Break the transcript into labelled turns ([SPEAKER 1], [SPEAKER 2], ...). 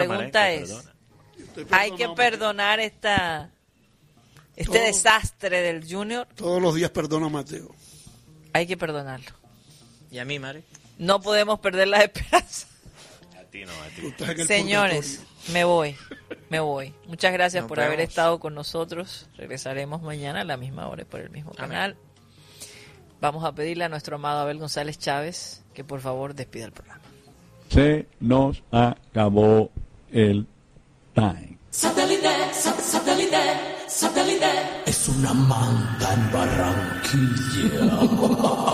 [SPEAKER 1] pregunta es, ¿hay que perdonar este desastre del Junior?
[SPEAKER 2] Todos los días perdono a Mateo.
[SPEAKER 1] Hay que perdonarlo.
[SPEAKER 3] ¿Y a mí, Mari?
[SPEAKER 1] No podemos perder la esperanza.
[SPEAKER 4] A ti no, a ti.
[SPEAKER 2] Tú estás en el
[SPEAKER 1] Señores,
[SPEAKER 2] purgatorio.
[SPEAKER 1] me voy. Muchas gracias
[SPEAKER 3] Nos
[SPEAKER 1] por haber
[SPEAKER 3] vemos.
[SPEAKER 1] estado con nosotros. Regresaremos mañana a la misma hora y por el mismo canal. Vamos a pedirle a nuestro amado Abel González Chávez que por favor despida el programa.
[SPEAKER 5] Se nos acabó el time.
[SPEAKER 6] Satélite, satélite, satélite. Es una manga en Barranquilla.